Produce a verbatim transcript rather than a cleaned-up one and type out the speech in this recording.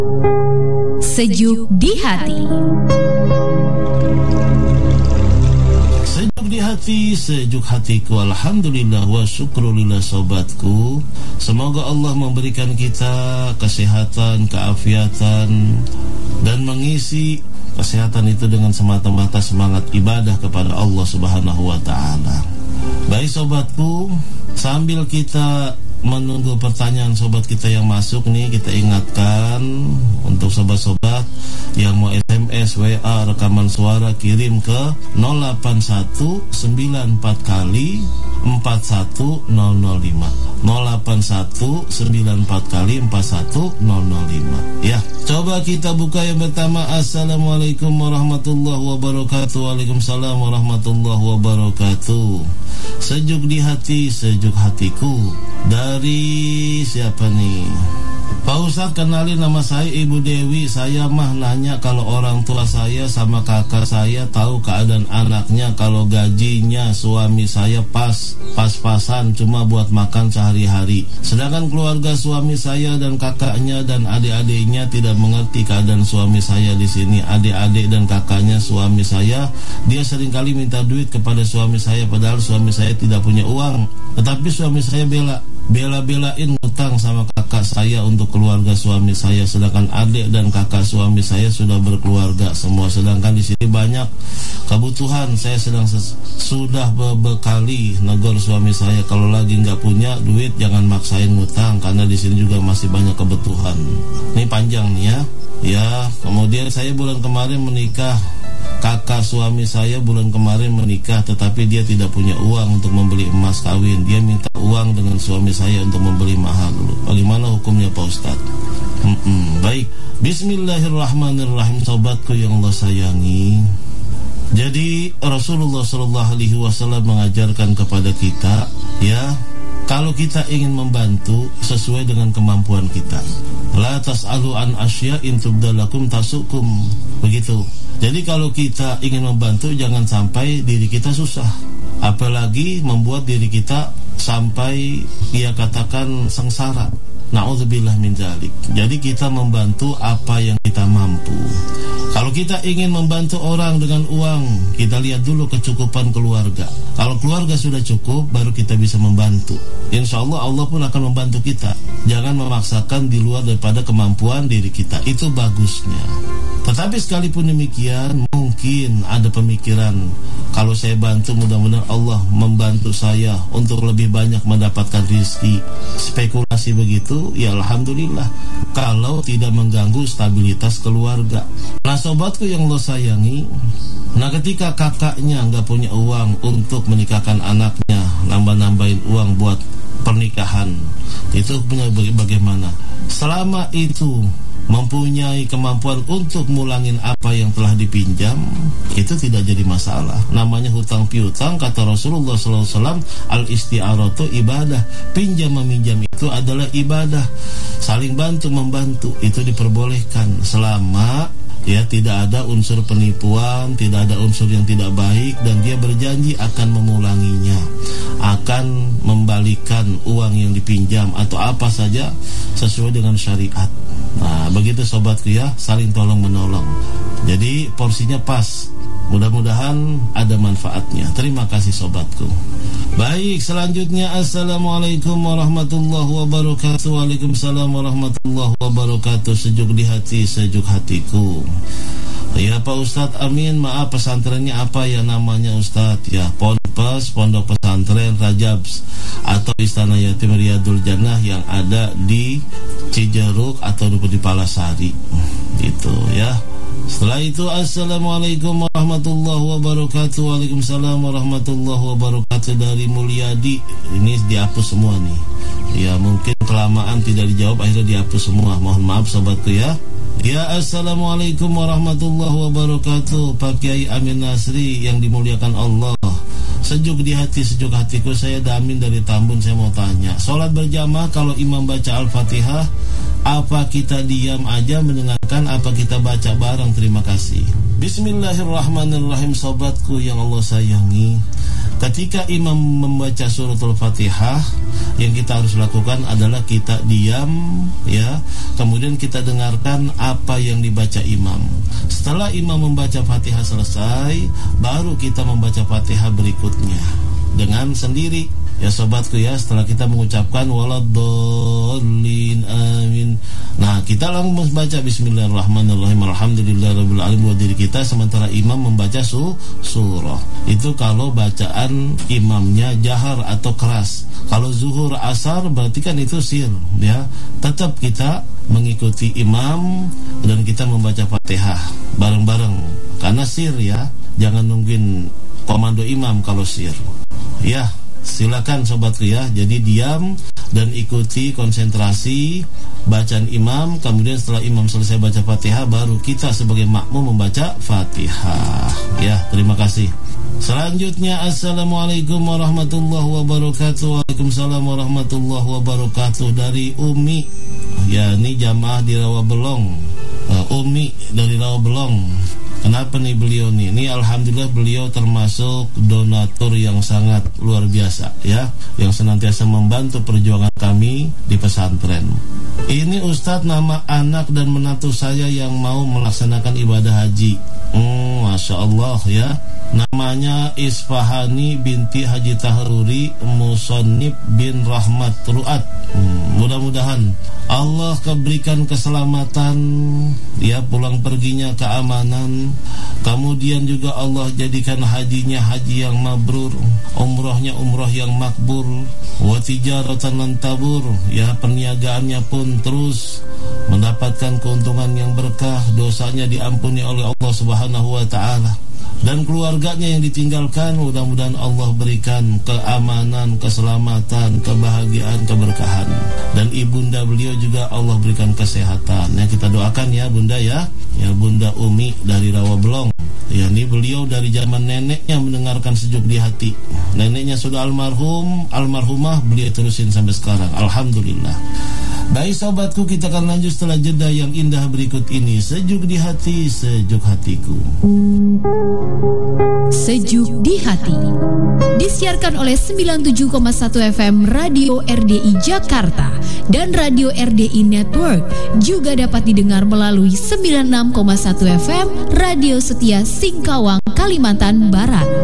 Sejuk di hati. Sejuk di hati, sejuk hatiku. Alhamdulillah wa syukrulillah sobatku. Semoga Allah memberikan kita kesehatan, keafiatan, dan mengisi kesehatan itu dengan semata-mata semangat ibadah kepada Allah Subhanahu wa ta'ala. Baik sobatku, sambil kita menunggu pertanyaan sobat kita yang masuk nih, kita ingatkan untuk sobat-sobat yang mau S M S, W A, rekaman suara, kirim ke nol delapan satu sembilan empat kali empat satu nol nol lima nol delapan satu sembilan empat kali empat satu nol nol lima. Ya, coba kita buka yang pertama. Assalamualaikum warahmatullahi wabarakatuh. Waalaikumsalam warahmatullahi wabarakatuh. Sejuk di hati, sejuk hatiku. Dari siapa nih? Pak Ustadz, kenalin nama saya Ibu Dewi. Saya mah nanya kalau orang tua saya sama kakak saya tahu keadaan anaknya, kalau gajinya suami saya pas pas-pasan cuma buat makan sehari-hari. Sedangkan keluarga suami saya dan kakaknya dan adik-adiknya tidak mengerti keadaan suami saya di sini. Adik-adik dan kakaknya suami saya, dia seringkali minta duit kepada suami saya padahal suami saya tidak punya uang. Tetapi suami saya bela bela-belain ngutang sama kakak saya untuk keluarga suami saya, sedangkan adik dan kakak suami saya sudah berkeluarga semua. Sedangkan di sini banyak kebutuhan. Saya sedang ses- sudah berbekali negor suami saya, kalau lagi nggak punya duit jangan maksain ngutang, karena di sini juga masih banyak kebutuhan. Ini panjang nih ya. Ya, kemudian saya bulan kemarin menikah. Kakak suami saya bulan kemarin menikah, tetapi dia tidak punya uang untuk membeli emas kawin. Dia minta uang dengan suami saya untuk membeli mahal dulu. Bagaimana hukumnya Pak Ustadz? Hmm, baik. Bismillahirrahmanirrahim. Sobatku yang Allah sayangi, jadi Rasulullah Shallallahu Alaihi Wasallam mengajarkan kepada kita, ya, kalau kita ingin membantu sesuai dengan kemampuan kita. La tas'alu an asya'in tubdalakum tasukum. Begitu. Jadi kalau kita ingin membantu, jangan sampai diri kita susah, apalagi membuat diri kita sampai ia katakan sengsara. Na'udzubillah min dzalik. Jadi kita membantu apa yang kita mampu. Kalau kita ingin membantu orang dengan uang, kita lihat dulu kecukupan keluarga. Kalau keluarga sudah cukup, baru kita bisa membantu. Insya Allah Allah pun akan membantu kita. Jangan memaksakan di luar daripada kemampuan diri kita. Itu bagusnya. Tetapi sekalipun demikian, mungkin ada pemikiran, kalau saya bantu mudah-mudahan Allah membantu saya untuk lebih banyak mendapatkan rezeki. Spekulasi begitu, ya alhamdulillah, kalau tidak mengganggu stabilitas keluarga. Nah sobatku yang Allah sayangi, nah ketika kakaknya nggak punya uang untuk menikahkan anaknya, nambah-nambahin uang buat pernikahan, itu punya bagaimana? Selama itu mempunyai kemampuan untuk mulangin apa yang telah dipinjam, itu tidak jadi masalah. Namanya hutang piutang, kata Rasulullah shallallahu alaihi wasallam, al-isti'aratu ibadah. Pinjam meminjam itu adalah ibadah. Saling bantu membantu itu diperbolehkan selama ya tidak ada unsur penipuan, tidak ada unsur yang tidak baik, dan dia berjanji akan memulanginya, akan membalikan uang yang dipinjam atau apa saja sesuai dengan syariat. Nah begitu sobatku ya, saling tolong menolong. Jadi porsinya pas. Mudah-mudahan ada manfaatnya. Terima kasih sobatku. Baik, selanjutnya Assalamualaikum warahmatullahi wabarakatuh. Waalaikumsalam warahmatullahi wabarakatuh. Sejuk di hati, sejuk hatiku. Ya Pak Ustadz, amin. Maaf, pesantrennya apa ya namanya Ustadz? Ya, Ponpes, Pondok Pesantren Rajabs, atau Istana Yatim Riyadul Jannah yang ada di Cijeruk atau di Palasari. Gitu ya. Setelah itu Assalamualaikum warahmatullahi wabarakatuh. Waalaikumsalam warahmatullahi wabarakatuh. Dari Mulyadi. Ini dihapus semua nih. Ya mungkin kelamaan tidak dijawab, akhirnya dihapus semua. Mohon maaf sobatku ya. Ya Assalamualaikum warahmatullahi wabarakatuh. Pak Kiai Amin Nasri yang dimuliakan Allah, sejuk di hati, sejuk hatiku. Saya Damin dari Tambun. Saya mau tanya, sholat berjamaah kalau imam baca Al-Fatihah, apa kita diam aja mendengarkan, apa kita baca bareng? Terima kasih. Bismillahirrahmanirrahim. Sobatku yang Allah sayangi, Ketika imam membaca suratul Fatihah, yang kita harus lakukan adalah kita diam, ya, kemudian kita dengarkan apa yang dibaca imam. Setelah imam membaca Fatihah selesai, baru kita membaca Fatihah berikutnya dengan sendiri. Ya sobatku ya, setelah kita mengucapkan waladdallin amin, nah kita langsung membaca bismillahirrahmanirrahim alhamdulillahirabbil alamin buat diri kita, sementara imam membaca su surah. Itu kalau bacaan imamnya jahar atau keras. Kalau zuhur asar berarti kan itu sir, ya. Tetap kita mengikuti imam dan kita membaca Fatihah bareng-bareng karena sir, ya. Jangan nungguin komando imam kalau sir. Ya, silakan sobatku ya. Jadi diam dan ikuti konsentrasi bacaan imam. Kemudian setelah imam selesai baca Fatihah, baru kita sebagai makmum membaca Fatihah. Ya, terima kasih. Selanjutnya, assalamualaikum warahmatullahi wabarakatuh. Waalaikumsalam warahmatullahi wabarakatuh. Dari Umi, ya ini jamaah di Rawabelong. uh, Umi dari Rawabelong. Kenapa nih beliau nih? Ini alhamdulillah beliau termasuk donatur yang sangat luar biasa, ya, yang senantiasa membantu perjuangan kami di pesantren. Ini Ustadz, nama anak dan menantu saya yang mau melaksanakan ibadah haji. Hmm, Masya Allah ya. Namanya Isfahani binti Haji Tahruri Musonib bin Rahmat Ruat. hmm, Mudah-mudahan Allah keberikan keselamatan, ya, pulang perginya keamanan. Kemudian juga Allah jadikan hajinya haji yang mabrur, umrohnya umroh yang makbul, wa tijaratan lan tabur, ya, perniagaannya pun terus mendapatkan keuntungan yang berkah, dosanya diampuni oleh Allah Subhanahu wa taala. Dan keluarganya yang ditinggalkan, mudah-mudahan Allah berikan keamanan, keselamatan, kebahagiaan, keberkahan. Dan ibunda beliau juga Allah berikan kesehatan. Yang kita doakan ya bunda ya, ya Bunda Umi dari Rawabelong. Ya, ini beliau dari zaman neneknya mendengarkan Sejuk di Hati. Neneknya sudah almarhum, almarhumah, beliau terusin sampai sekarang. Alhamdulillah. Baik sobatku, kita akan lanjut setelah jeda yang indah berikut ini. Sejuk di Hati, sejuk hatiku. Sejuk di Hati disiarkan oleh sembilan puluh tujuh koma satu F M Radio R D I Jakarta dan Radio R D I Network. Juga dapat didengar melalui sembilan puluh enam koma satu F M Radio Setia Singkawang, Kalimantan Barat.